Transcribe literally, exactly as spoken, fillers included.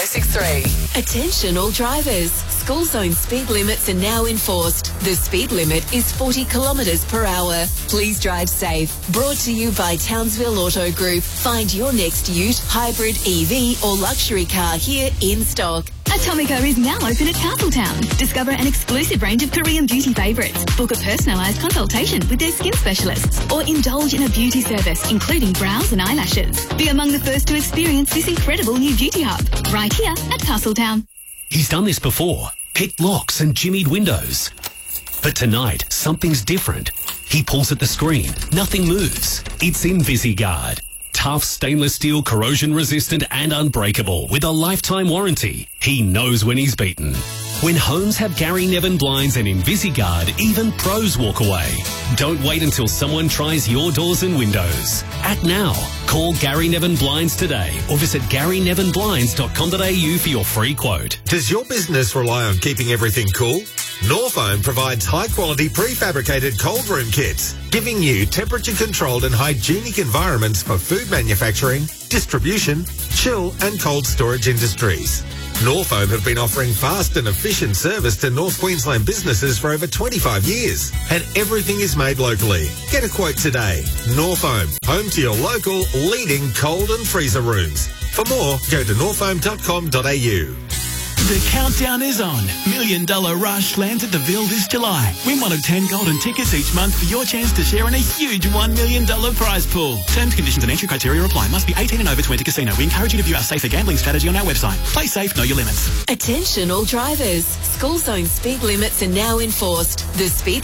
six three. Attention all drivers. School zone speed limits are now enforced. The speed limit is forty kilometres per hour. Please drive safe. Brought to you by Townsville Auto Group. Find your next ute, hybrid, E V or luxury car here in stock. Atomica is now open at Castletown. Discover an exclusive range of Korean beauty favourites. Book a personalised consultation with their skin specialists or indulge in a beauty service, including brows and eyelashes. Be among the first to experience this incredible new beauty hub right here at Castletown. He's done this before. Picked locks and jimmied windows. But tonight, something's different. He pulls at the screen. Nothing moves. It's InvisiGuard. Tough stainless steel, corrosion resistant and unbreakable with a lifetime warranty. He knows when he's beaten. When homes have Gary Nevin blinds and InvisiGuard, even pros walk away. Don't wait until someone tries your doors and windows. Act now. Call Gary Nevin Blinds today or visit gary nevin blinds dot com dot a u for your free quote. Does your business rely on keeping everything cool? Norfoam provides high-quality prefabricated cold room kits, giving you temperature-controlled and hygienic environments for food manufacturing, distribution, chill and cold storage industries. Norfoam have been offering fast and efficient service to North Queensland businesses for over twenty-five years, and everything is made locally. Get a quote today. Norfoam, home to your local leading cold and freezer rooms. For more, go to norfoam dot com dot a u. The countdown is on. Million Dollar Rush lands at the Ville this July. Win one of ten golden tickets each month for your chance to share in a huge one million dollars prize pool. Terms, conditions and entry criteria apply. Must be eighteen and over to enter casino. We encourage you to view our safer gambling strategy on our website. Play safe, know your limits. Attention all drivers. School zone speed limits are now enforced. The speed